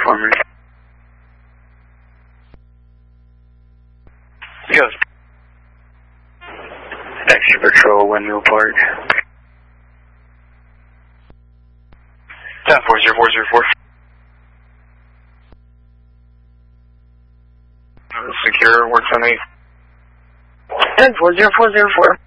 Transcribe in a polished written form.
for me. Yes. Extra Patrol, Windmill Park. 10-40404. Secure, works on me. 10-40404.